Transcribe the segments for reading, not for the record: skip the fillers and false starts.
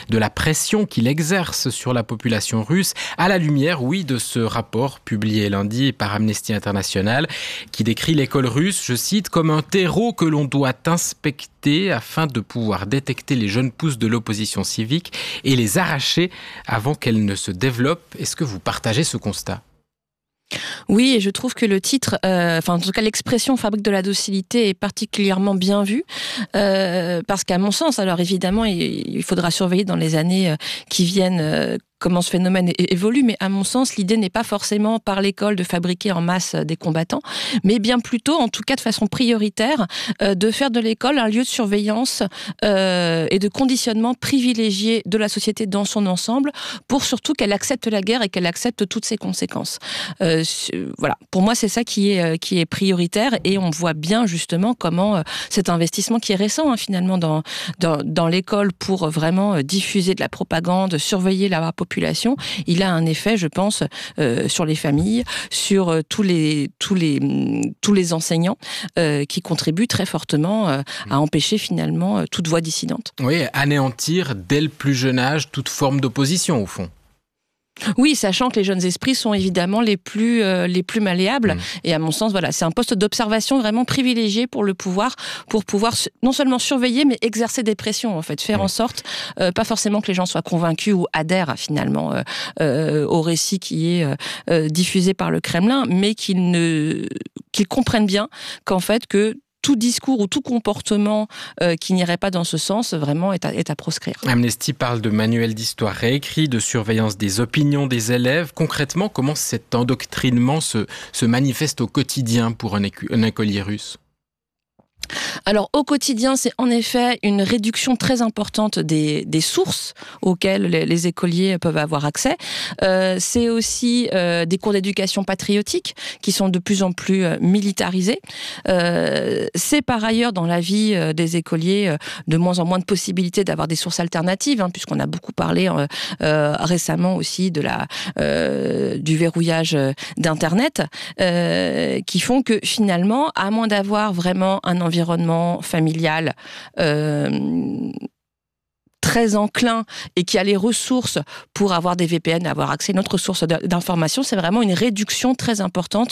de la pression qu'il exerce sur la population russe, à la lumière, oui, de ce rapport publié lundi par Amnesty International, qui décrit l'école russe, je cite, comme un terreau que l'on doit inspecter afin de pouvoir détecter les jeunes pousses de l'opposition civique et les arracher avant qu'elles ne se développent. Est-ce que vous partagez ce constat ? Oui, et je trouve que le titre, en tout cas l'expression fabrique de la docilité est particulièrement bien vue, parce qu'à mon sens, alors évidemment, il faudra surveiller dans les années qui viennent comment ce phénomène évolue, mais à mon sens, l'idée n'est pas forcément par l'école de fabriquer en masse des combattants, mais bien plutôt, en tout cas de façon prioritaire, de faire de l'école un lieu de surveillance et de conditionnement privilégié de la société dans son ensemble, pour surtout qu'elle accepte la guerre et qu'elle accepte toutes ses conséquences. Voilà, pour moi, c'est ça qui est prioritaire, et on voit bien justement comment cet investissement qui est récent finalement dans l'école pour vraiment diffuser de la propagande, surveiller la population, il a un effet, je pense, sur les familles, sur tous les enseignants qui contribuent très fortement à empêcher finalement toute voix dissidente. Oui, anéantir dès le plus jeune âge toute forme d'opposition au fond. Oui, sachant que les jeunes esprits sont évidemment les plus malléables. Et à mon sens, voilà, c'est un poste d'observation vraiment privilégié pour le pouvoir, pour pouvoir non seulement surveiller, mais exercer des pressions, en fait. Faire en sorte, pas forcément que les gens soient convaincus ou adhèrent finalement au récit qui est diffusé par le Kremlin, mais qu'ils comprennent bien qu'en fait, que tout discours ou tout comportement qui n'irait pas dans ce sens, vraiment, est à proscrire. Amnesty parle de manuels d'histoire réécrits, de surveillance des opinions des élèves. Concrètement, comment cet endoctrinement se manifeste au quotidien pour un écolier russe ? Alors, au quotidien, c'est en effet une réduction très importante des sources auxquelles les écoliers peuvent avoir accès. C'est aussi des cours d'éducation patriotique qui sont de plus en plus militarisés. C'est par ailleurs, dans la vie des écoliers, de moins en moins de possibilités d'avoir des sources alternatives, puisqu'on a beaucoup parlé récemment aussi du verrouillage d'Internet, qui font que finalement, à moins d'avoir vraiment un environnement familial très enclin et qui a les ressources pour avoir des VPN, avoir accès à une autre source d'information, c'est vraiment une réduction très importante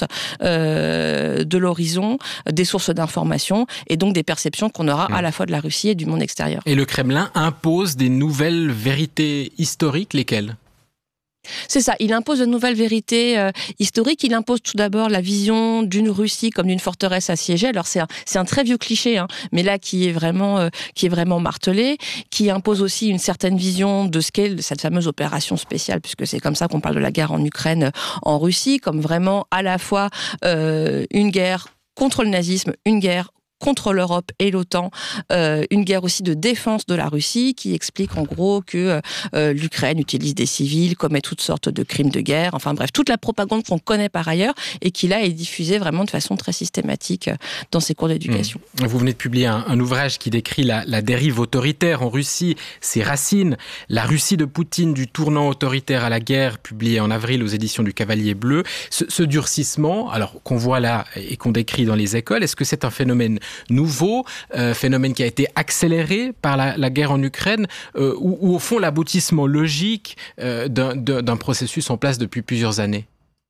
de l'horizon, des sources d'information et donc des perceptions qu'on aura à la fois de la Russie et du monde extérieur. Et le Kremlin impose des nouvelles vérités historiques, lesquelles ? C'est ça, il impose de nouvelles vérités historiques. Il impose tout d'abord la vision d'une Russie comme d'une forteresse assiégée. Alors c'est un très vieux cliché, mais là qui est vraiment martelé, qui impose aussi une certaine vision de ce qu'est cette fameuse opération spéciale, puisque c'est comme ça qu'on parle de la guerre en Ukraine, en Russie, comme vraiment à la fois une guerre contre le nazisme, une guerre contre l'Europe et l'OTAN, une guerre aussi de défense de la Russie qui explique en gros que l'Ukraine utilise des civils, commet toutes sortes de crimes de guerre, enfin bref, toute la propagande qu'on connaît par ailleurs et qui là est diffusée vraiment de façon très systématique dans ses cours d'éducation. Vous venez de publier un ouvrage qui décrit la dérive autoritaire en Russie, ses racines, la Russie de Poutine du tournant autoritaire à la guerre, publié en avril aux éditions du Cavalier Bleu. Ce durcissement, alors qu'on voit là et qu'on décrit dans les écoles, est-ce que c'est un phénomène nouveau, phénomène qui a été accéléré par la guerre en Ukraine, ou au fond l'aboutissement logique d'un processus en place depuis plusieurs années ?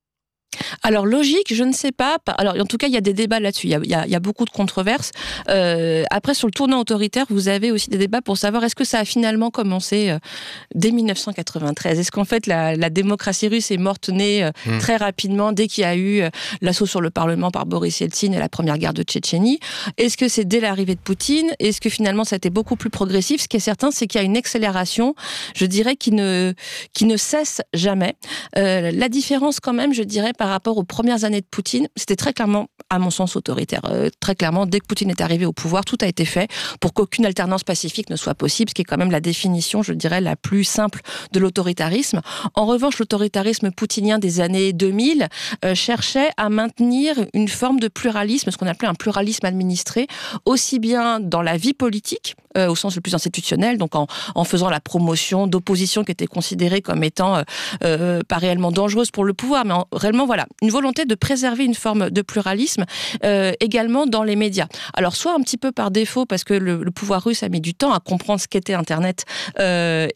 Alors logique, je ne sais pas. Alors en tout cas, il y a des débats là-dessus. Il y a beaucoup de controverses. Après, sur le tournant autoritaire, vous avez aussi des débats pour savoir est-ce que ça a finalement commencé dès 1993. Est-ce qu'en fait la démocratie russe est morte née très rapidement dès qu'il y a eu l'assaut sur le Parlement par Boris Yeltsin et la première guerre de Tchétchénie ? Est-ce que c'est dès l'arrivée de Poutine ? Est-ce que finalement ça a été beaucoup plus progressif ? Ce qui est certain, c'est qu'il y a une accélération, je dirais, qui ne cesse jamais. La différence quand même, je dirais, par rapport aux premières années de Poutine, c'était très clairement, à mon sens, autoritaire. Très clairement, dès que Poutine est arrivé au pouvoir, tout a été fait pour qu'aucune alternance pacifique ne soit possible, ce qui est quand même la définition, je dirais, la plus simple de l'autoritarisme. En revanche, l'autoritarisme poutinien des années 2000 cherchait à maintenir une forme de pluralisme, ce qu'on appelait un pluralisme administré, aussi bien dans la vie politique, au sens le plus institutionnel, donc en faisant la promotion d'oppositions qui étaient considérées comme étant pas réellement dangereuses pour le pouvoir, mais réellement, voilà, une volonté de préserver une forme de pluralisme également dans les médias. Alors, soit un petit peu par défaut, parce que le pouvoir russe a mis du temps à comprendre ce qu'était Internet